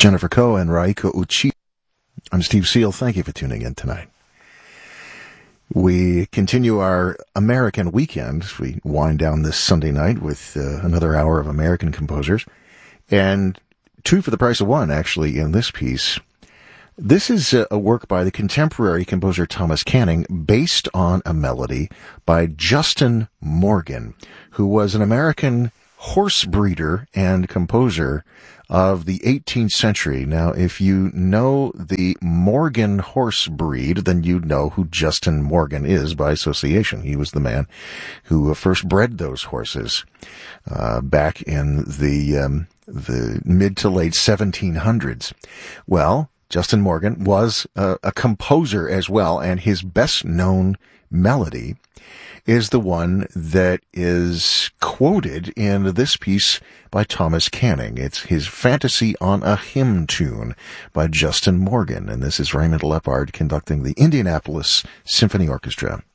Jennifer Koh and Raiko Uchi. I'm Steve Seal. Thank you for tuning in tonight. We continue our American weekend. We wind down this Sunday night with another hour of American composers. And two for the price of one, actually, in this piece. This is a work by the contemporary composer Thomas Canning based on a melody by Justin Morgan, who was an American horse breeder and composer of the 18th century. Now, if you know the Morgan horse breed, then you know who Justin Morgan is by association. He was the man who first bred those horses back in the mid to late 1700s. Well, Justin Morgan was a composer as well, and his best known melody is the one that is quoted in this piece by Thomas Canning. It's his Fantasy on a Hymn Tune by Justin Morgan, and this is Raymond Lepard conducting the Indianapolis Symphony Orchestra.